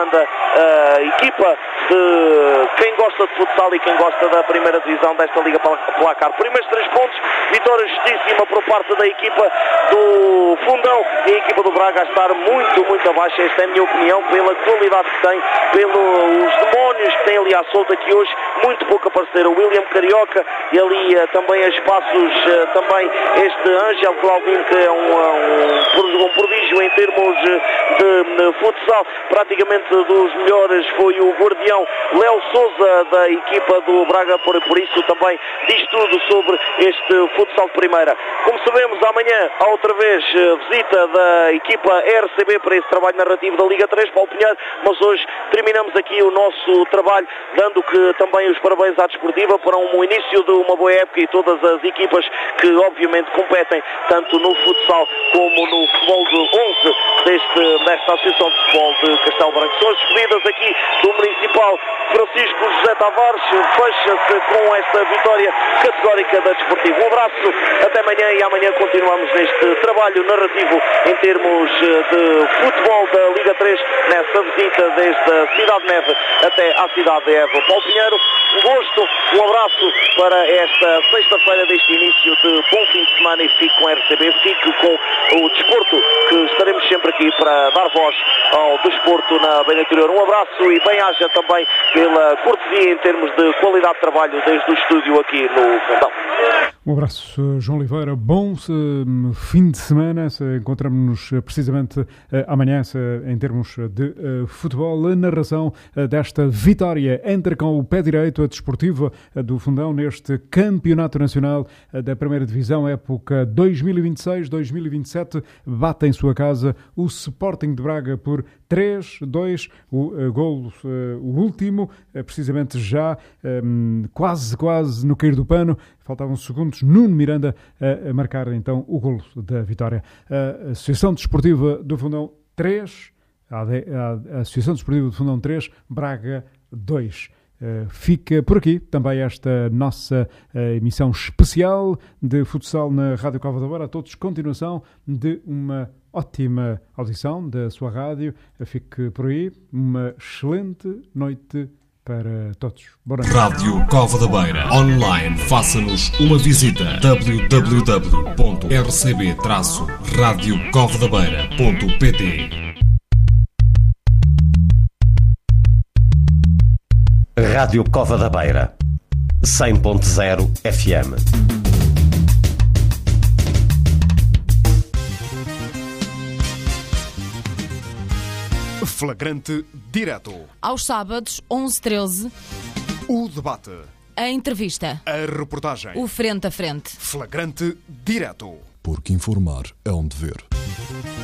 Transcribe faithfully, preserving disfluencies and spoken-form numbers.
comanda a equipa de quem gosta de futsal e quem gosta da primeira divisão desta Liga Placar. Primeiros três pontos, vitória justíssima por parte da equipa do Fundão e a equipa do Braga a estar muito, muito abaixo, esta é a minha opinião, pela qualidade que tem, pelos demónios que tem ali à solta, que hoje muito pouco apareceram. O William Carioca e ali uh, também a espaços, uh, também este Ângelo Claudino, que é um, um, um prodígio em termos de, de futsal, praticamente dos melhores foi o guardião Léo Souza da equipa do Braga, por, por isso também diz tudo sobre este futsal de primeira. Como sabemos, amanhã há outra vez visita da equipa R C B para esse trabalho narrativo da Liga três, Paulo Pinheiro, mas hoje terminamos aqui o nosso trabalho, dando que também os parabéns à Desportiva para um início de uma boa época e todas as equipas que obviamente competem tanto no futsal como no futebol de onze deste, desta Associação de Futebol de Castelo Branco. São as despedidas aqui do Municipal Francisco José Tavares, fecha-se com esta vitória categórica da Desportiva. Um abraço, até amanhã, e amanhã continuamos neste trabalho narrativo em termos de futebol da Liga três, nessa visita desde a Cidade Neve até à cidade de Évora. Paulo Pinheiro, um gosto, um abraço para esta sexta-feira deste início de bom fim de semana, e fique com a R C B, fique com o desporto, que estaremos sempre aqui para dar voz ao desporto na Beira Interior. Um abraço e bem-aja também pela cortesia em termos de qualidade de trabalho desde o estúdio aqui no Fundão. Um abraço, João Oliveira. Bom fim de semana. Encontramos-nos precisamente amanhã em termos de futebol. A narração desta vitória entra com o pé direito a Desportiva do Fundão neste Campeonato Nacional da Primeira Divisão, época dois mil e vinte e seis dois mil e vinte e sete. Bate em sua casa o Sporting de Braga por três a dois. O golo, o último, precisamente já quase, quase no cair do pano. Faltavam segundos. Nuno Miranda a marcar então o golo da vitória. A Associação Desportiva do Fundão três, a Associação Desportiva do Fundão três, Braga dois. Fica por aqui também esta nossa emissão especial de futsal na Rádio Cova da Beira. A todos, continuação de uma ótima audição da sua rádio. Fique por aí. Uma excelente noite para todos. Boa noite. Rádio Cova da Beira. Online. Faça-nos uma visita. w w w ponto r c b traço rádio cova da beira ponto p t. Rádio Cova da Beira, cem ponto zero F M. Flagrante direto. Aos sábados, onze e treze. O debate. A entrevista. A reportagem. O frente a frente. Flagrante direto. Porque informar é um dever.